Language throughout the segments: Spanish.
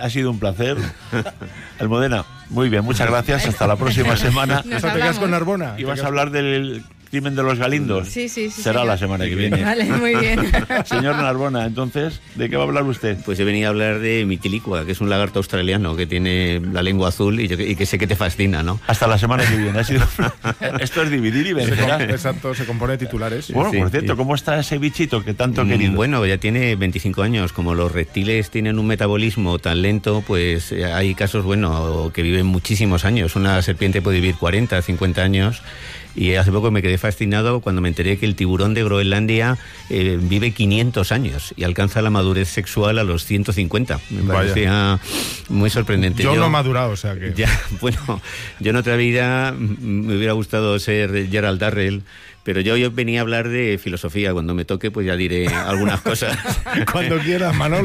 ha sido un placer. Almudena, muy bien, muchas gracias. Hasta la próxima semana. ¿Te quedas con Narbona? ¿Y vas a hablar del crimen de los Galindos? Sí. Será señor. la semana que viene. Vale, muy bien. Señor Narbona, entonces, ¿de qué va a hablar usted? Pues yo venía a hablar de Mitilicua, que es un lagarto australiano que tiene la lengua azul y que sé que te fascina, ¿no? Hasta la semana que viene. Esto es dividir y vencer. Exacto, se compone de titulares. Bueno, Sí, por cierto, sí. ¿cómo está ese bichito que tanto he querido? Bueno, ya tiene 25 años. Como los reptiles tienen un metabolismo tan lento, pues hay casos, que viven muchísimos años. Una serpiente puede vivir 40, 50 años. Y hace poco me quedé fascinado cuando me enteré que el tiburón de Groenlandia vive 500 años y alcanza la madurez sexual a los 150. Me parecía muy sorprendente. Yo no he madurado, o sea que... Ya, yo en otra vida me hubiera gustado ser Gerald Darrell, pero yo venía a hablar de filosofía. Cuando me toque, pues ya diré algunas cosas. Cuando quieras, Manolo.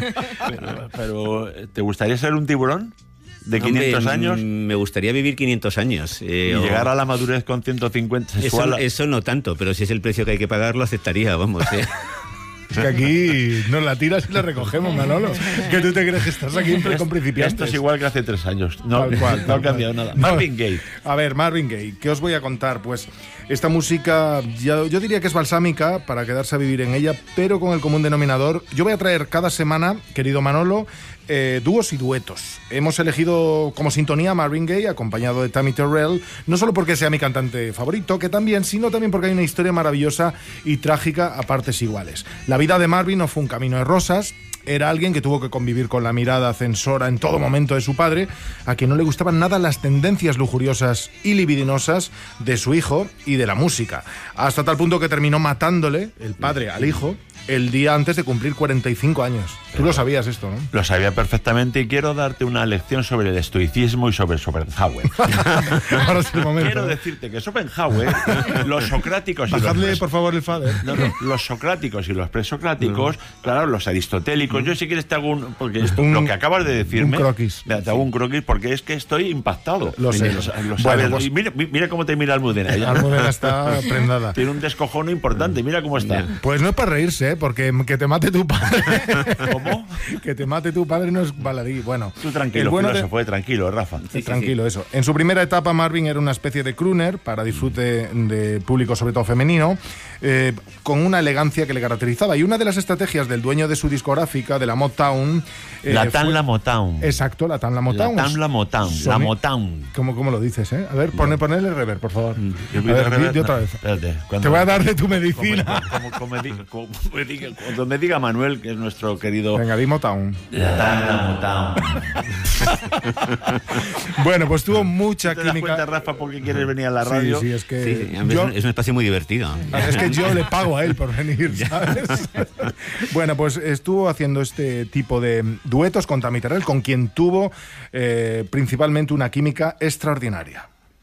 Pero ¿te gustaría ser un tiburón? ¿De 500 Hombre, años? Me gustaría vivir 500 años. Y llegar a la madurez con 150 sexual. Eso no tanto, pero si es el precio que hay que pagar, lo aceptaría, vamos. Es que aquí nos la tiras y la recogemos, Manolo. Que tú te crees que estás aquí con principiantes. Esto es igual que hace 3 años. No, Tal cual, no ha cambiado nada. Marvin Gaye. A ver, Marvin Gaye, ¿qué os voy a contar? Pues esta música, yo diría que es balsámica para quedarse a vivir en ella, pero con el común denominador. Yo voy a traer cada semana, querido Manolo, dúos y duetos. Hemos elegido como sintonía a Marvin Gaye, acompañado de Tammy Terrell, no solo porque sea mi cantante favorito, que también, sino también porque hay una historia maravillosa y trágica a partes iguales. La vida de Marvin no fue un camino de rosas. Era alguien que tuvo que convivir con la mirada censora en todo momento de su padre, a quien no le gustaban nada las tendencias lujuriosas y libidinosas de su hijo y de la música, hasta tal punto que terminó matándole, el padre al hijo, el día antes de cumplir 45 años. Tú lo sabías esto, ¿no? Lo sabía perfectamente y quiero darte una lección sobre el estoicismo y sobre Schopenhauer. Ahora es el momento. Quiero decirte que Schopenhauer, los socráticos y Bajadle, los... por favor, el fader. No, los socráticos y los presocráticos, claro, los aristotélicos. Yo si quieres te hago porque lo que acabas de decirme... Un croquis. Mira, te hago un croquis porque es que estoy impactado. Lo sé. Lo sabes. Bueno, pues, Y mira cómo te mira Almudena. Almudena está prendada. Tiene un descojono importante, mira cómo está. Pues no es para reírse, porque que te mate tu padre. ¿Cómo? Que te mate tu padre no es baladí. Bueno, Tú tranquilo, el bueno filósofo, tranquilo, Rafa. Sí, tranquilo, eso. En su primera etapa, Marvin era una especie de crooner para disfrute de público, sobre todo femenino, con una elegancia que le caracterizaba. Y una de las estrategias del dueño de su discográfica, de la Motown... la Motown. Exacto, la Motown. La Motown. La Motown. ¿Cómo lo dices, eh? A ver, ponele rever, por favor. A ver, di otra vez. Espérate, te voy a dar de tu medicina. Cuando me diga Manuel, que es nuestro querido... Venga, di Motown. La Motown. Bueno, pues tuvo mucha ¿Te das química. cuenta, Rafa, por qué quieres venir a la radio? Sí, es que... Sí, es un espacio muy divertido. Es que yo le pago a él por venir, ¿sabes? Bueno, pues estuvo haciendo este tipo de duetos con Tammy Terrell, con quien tuvo principalmente una química extraordinaria.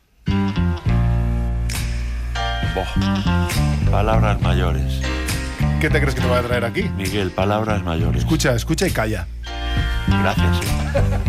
Palabras mayores. ¿Qué te crees que te voy a traer aquí? Miguel, palabras mayores. Escucha y calla. Gracias.